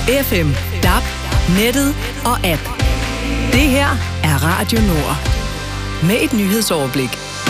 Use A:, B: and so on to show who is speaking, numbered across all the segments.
A: FM, DAB, nettet og app. Det her er Radio Nord. Med et nyhedsoverblik.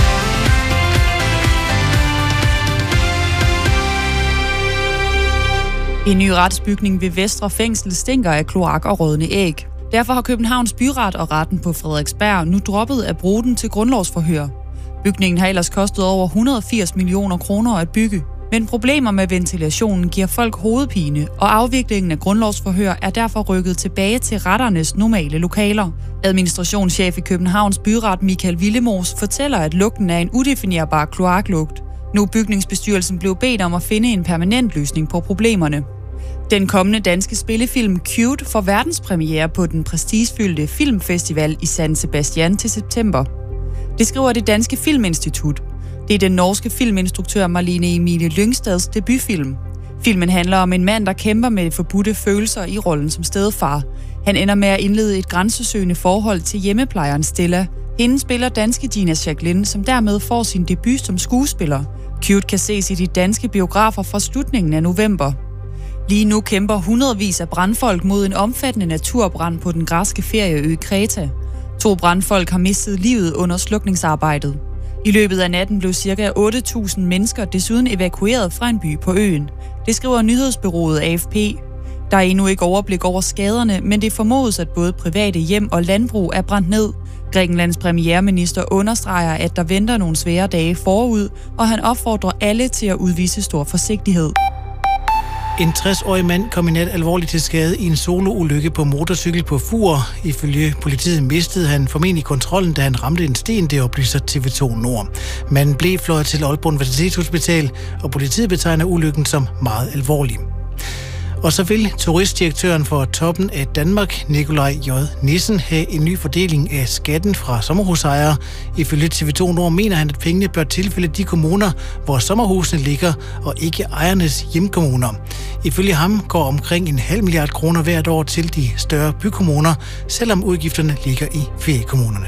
B: En ny retsbygning ved Vestre Fængsel stinker af kloak og rådne æg. Derfor har Københavns Byret og retten på Frederiksberg nu droppet at bruge den til grundlovsforhør. Bygningen har ellers kostet over 180 millioner kroner at bygge. Men problemer med ventilationen giver folk hovedpine, og afviklingen af grundlovsforhør er derfor rykket tilbage til retternes normale lokaler. Administrationschef i Københavns Byret Michael Willemoes fortæller, at lugten er en udefinerbar kloaklugt. Nu er bygningsbestyrelsen blevet bedt om at finde en permanent løsning på problemerne. Den kommende danske spillefilm Cute får verdenspremiere på den prestigefyldte filmfestival i San Sebastian til september. Det skriver det danske filminstitut. Det er den norske filminstruktør Marlene Emilie Lyngstads debutfilm. Filmen handler om en mand, der kæmper med forbudte følelser i rollen som stedfar. Han ender med at indlede et grænsesøgende forhold til hjemmeplejeren Stella. Hende spiller danske Gina Jacqueline, som dermed får sin debut som skuespiller. Cute kan ses i de danske biografer fra slutningen af november. Lige nu kæmper hundredvis af brandfolk mod en omfattende naturbrand på den græske ferieø Kreta. 2 brandfolk har mistet livet under slukningsarbejdet. I løbet af natten blev ca. 8.000 mennesker desuden evakueret fra en by på øen. Det skriver nyhedsbureauet AFP. Der er endnu ikke overblik over skaderne, men det formodes, at både private hjem og landbrug er brændt ned. Grækenlands premierminister understreger, at der venter nogle svære dage forud, og han opfordrer alle til at udvise stor forsigtighed.
C: En 60-årig mand kom i nat alvorligt til skade i en soloulykke på motorcykel på Fur. Ifølge politiet mistede han formentlig kontrollen, da han ramte en sten, det oplyser TV2 Nord. Manden blev fløjet til Aalborg Universitetshospital, og politiet betegner ulykken som meget alvorlig. Og så vil turistdirektøren for Toppen af Danmark, Nikolaj J. Nissen, have en ny fordeling af skatten fra sommerhusejere. Ifølge TV2 Nord mener han, at pengene bør tilfælde de kommuner, hvor sommerhusene ligger, og ikke ejernes hjemkommuner. Ifølge ham går omkring 0,5 milliard kroner hvert år til de større bykommuner, selvom udgifterne ligger i feriekommunerne.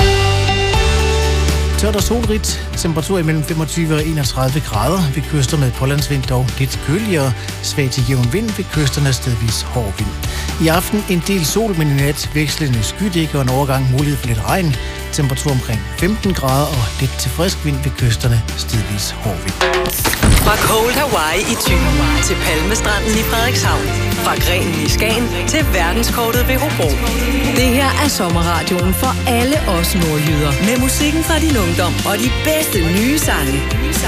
C: Tørt og solrigt, temperatur imellem 25 og 31 grader, ved kyster med pålandsvind dog lidt køligere, svag til jævn vind, ved kysterne stedvis hård vind. I aften en del sol, men i nat vekslende skydække og en overgang mulighed for lidt regn, temperatur omkring 15 grader og lidt til frisk vind, ved kysterne stedvis hård vind.
A: Fra Cold Hawaii i Thy til Palmestranden i Frederikshavn. Fra Grenen i Skagen til verdenskortet ved Hobro. Det her er sommerradioen for alle os nordjyder. Med musikken fra din ungdom og de bedste nye sange.